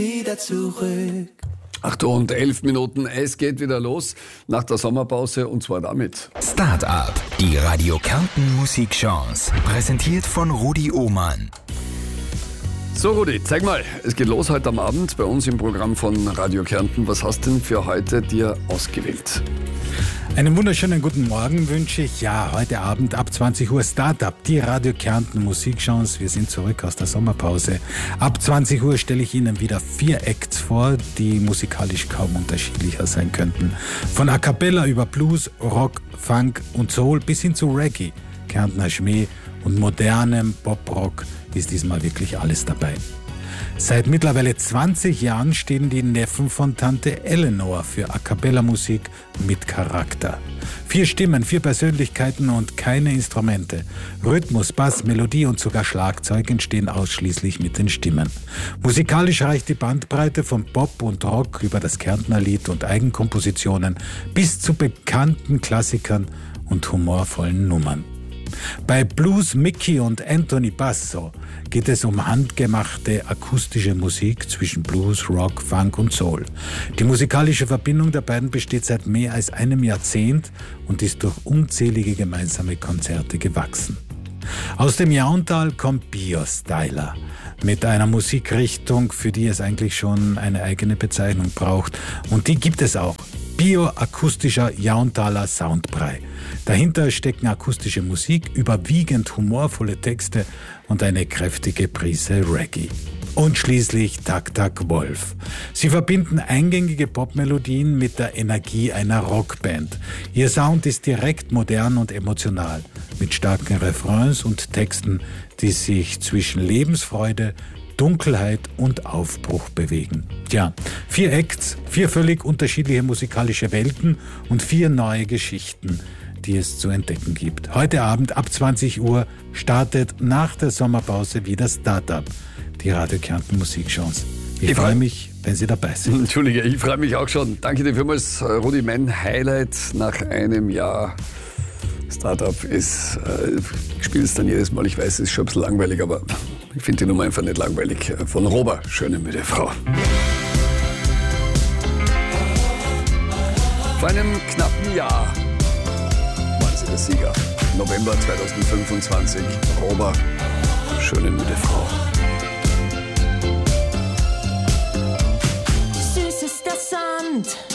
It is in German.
wieder zurück. 8:11, es geht wieder los nach der Sommerpause und zwar damit. Start-up, die Radio Kärnten Musikchance, präsentiert von Rudi Ohmann. So Rudi, zeig mal, es geht los heute am Abend bei uns im Programm von Radio Kärnten. Was hast du denn für heute dir ausgewählt? Einen wunderschönen guten Morgen wünsche ich. Ja, heute Abend ab 20 Uhr Start-up, die Radio Kärnten Musikchance. Wir sind zurück aus der Sommerpause. Ab 20 Uhr stelle ich Ihnen wieder 4 Acts vor, die musikalisch kaum unterschiedlicher sein könnten. Von A Cappella über Blues, Rock, Funk und Soul bis hin zu Reggae, Kärntner Schmäh und modernem Pop-Rock ist diesmal wirklich alles dabei. Seit mittlerweile 20 Jahren stehen die Neffen von Tante Eleanor für A-Cappella-Musik mit Charakter. 4 Stimmen, 4 Persönlichkeiten und keine Instrumente. Rhythmus, Bass, Melodie und sogar Schlagzeug entstehen ausschließlich mit den Stimmen. Musikalisch reicht die Bandbreite von Pop und Rock über das Kärntner Lied und Eigenkompositionen bis zu bekannten Klassikern und humorvollen Nummern. Bei Blues Mickey und Anthony Basso geht es um handgemachte akustische Musik zwischen Blues, Rock, Funk und Soul. Die musikalische Verbindung der beiden besteht seit mehr als einem Jahrzehnt und ist durch unzählige gemeinsame Konzerte gewachsen. Aus dem Jauntal kommt Bio-Styler mit einer Musikrichtung, für die es eigentlich schon eine eigene Bezeichnung braucht. Und die gibt es auch. Bioakustischer Jauntaler Soundbrei. Dahinter stecken akustische Musik, überwiegend humorvolle Texte und eine kräftige Prise Reggae. Und schließlich Tak Tak Wolf. Sie verbinden eingängige Popmelodien mit der Energie einer Rockband. Ihr Sound ist direkt modern und emotional, mit starken Refrains und Texten, die sich zwischen Lebensfreude, Dunkelheit und Aufbruch bewegen. Tja, 4 Acts, 4 völlig unterschiedliche musikalische Welten und 4 neue Geschichten, die es zu entdecken gibt. Heute Abend ab 20 Uhr startet nach der Sommerpause wieder Start-up, die Radio Kärnten Musikchance. Ich freue mich, wenn Sie dabei sind. Entschuldige, ich freue mich auch schon. Danke dir vielmals, Rudi. Mein Highlight nach einem Jahr Start-up ist, ich spiele es dann jedes Mal, ich weiß, es ist schon ein bisschen langweilig, aber ich finde die Nummer einfach nicht langweilig. Von Rober, schöne müde Frau. Vor einem knappen Jahr waren sie der Sieger. November 2025, Rober, schöne müde Frau. Süß ist der Sand